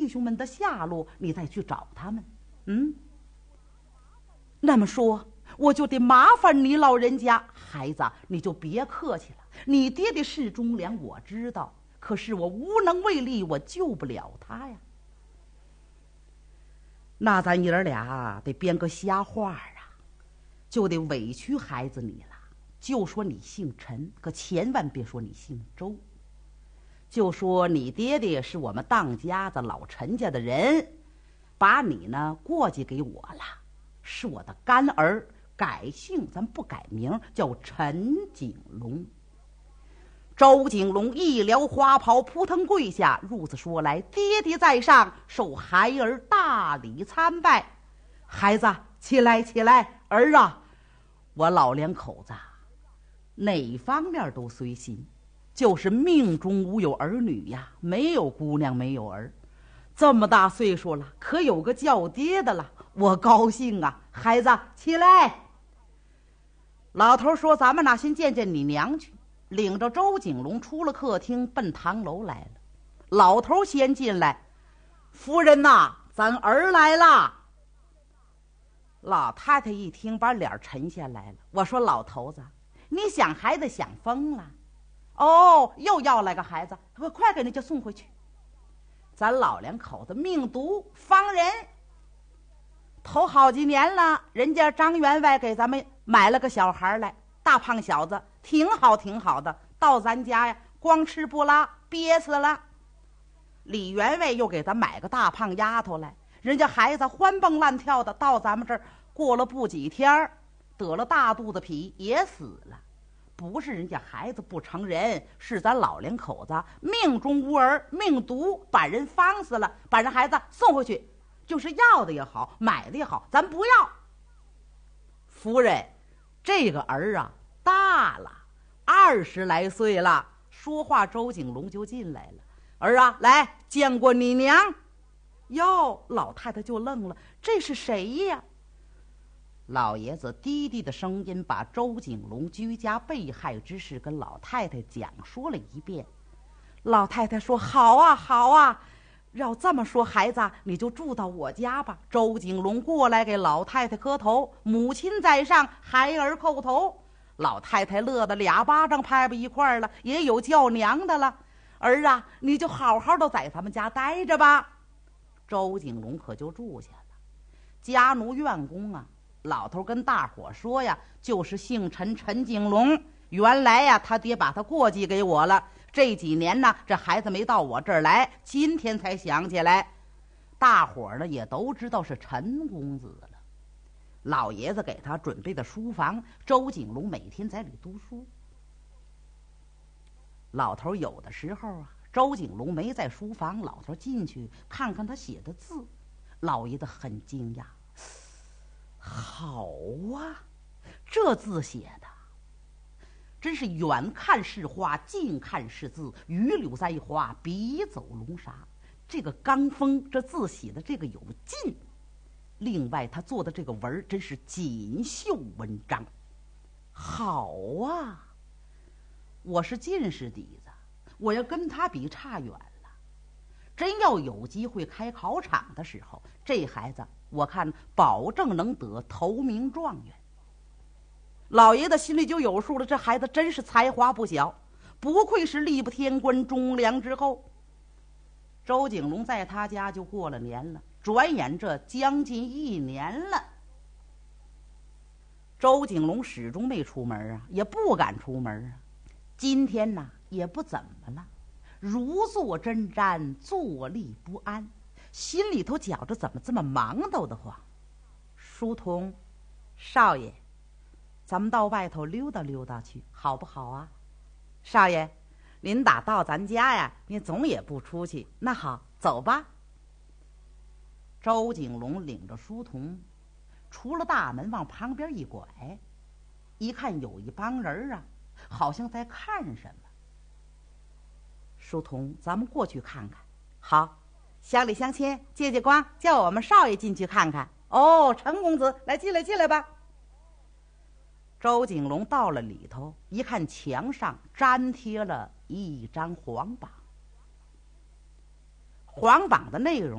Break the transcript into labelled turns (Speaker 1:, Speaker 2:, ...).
Speaker 1: 兄们的下落，你再去找他们。那么说我就得麻烦你老人家。孩子，你就别客气了，你爹爹是忠良，我知道，可是我无能为力，我救不了他呀。那咱爷儿俩得编个瞎话啊，就得委屈孩子你了，就说你姓陈，可千万别说你姓周，就说你爹爹是我们当家的老陈家的人，把你呢过继给我了，是我的干儿，改姓咱不改名，叫陈景龙。周景龙一撩花袍，扑腾跪下，褥子说来，爹爹在上，受孩儿大礼参拜。孩子，起来起来，儿啊，我老两口子哪方面都随心，就是命中无有儿女呀，没有姑娘没有儿，这么大岁数了，可有个叫爹的了，我高兴啊。孩子起来。老头说，咱们呢先见见你娘去，领着周景龙出了客厅，奔堂楼来了。老头先进来，夫人呐，咱儿来了。老太太一听，把脸沉下来了。我说，老头子，你想孩子想疯了？哦，又要来个孩子，快给人家送回去。咱老两口子命独方人，头好几年了，人家张员外给咱们买了个小孩来，大胖小子，挺好挺好的，到咱家呀光吃不拉，憋死了。李员外又给咱买个大胖丫头来，人家孩子欢蹦乱跳的，到咱们这儿过了不几天，得了大肚子皮也死了。不是人家孩子不成人，是咱老两口子命中无儿，命独，把人方死了，把人孩子送回去，就是要的也好，买的也好，咱不要。夫人，这个儿啊大了，20来岁了。说话周景龙就进来了。儿啊，来见过你娘。哟，老太太就愣了，这是谁呀？老爷子低低的声音把周景龙居家被害之事跟老太太讲说了一遍。老太太说，好啊好啊，要这么说，孩子你就住到我家吧。周景龙过来给老太太磕头，母亲在上，孩儿叩头。老太太乐得2巴掌拍不一块了，也有叫娘的了。儿啊，你就好好的在咱们家待着吧。周景龙可就住下了。家奴院工啊，老头跟大伙说呀，就是姓陈，陈景龙。原来呀，他爹把他过继给我了。这几年呢，这孩子没到我这儿来，今天才想起来。大伙呢也都知道是陈公子了。老爷子给他准备的书房，周景龙每天在里读书。老头有的时候啊，周景龙没在书房，老头进去看看他写的字，老爷子很惊讶。好啊，这字写的真是远看是花，近看是字，榆柳栽花，笔走龙沙。这个刚锋，这字写的这个有劲。另外他做的这个文真是锦绣文章。好啊，我是进士底子，我要跟他比差远了。真要有机会开考场的时候，这孩子我看保证能得头名状元。老爷子心里就有数了，这孩子真是才华不小，不愧是力不天官，忠良之后。周景龙在他家就过了年了，转眼这将近1年了。周景龙始终没出门啊，也不敢出门啊。今天呢也不怎么了，如坐针毡，坐立不安，心里头觉着怎么这么忙叨得慌。书童，少爷，咱们到外头溜达溜达去，好不好啊？少爷，您打到咱家呀，您总也不出去。那好，走吧。周景龙领着书童出了大门，往旁边一拐，一看有一帮人啊，好像在看什么。书童，咱们过去看看。好，乡里乡亲借借光，叫我们少爷进去看看。哦，陈公子，来进来进来吧。周景龙到了里头，一看墙上粘贴了一张黄榜，黄榜的内容